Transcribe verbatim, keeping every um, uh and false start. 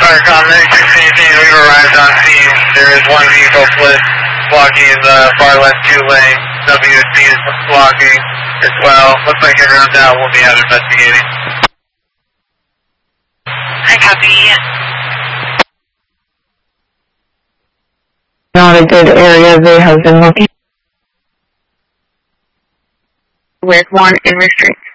Fire comment, six eighteen, we've arrived on scene. There is one vehicle split blocking the far left two lane. W S P is blocking as well. Looks like everyone's out. We'll be out investigating. I copy. Not a good area they have been looking. With one in restraint.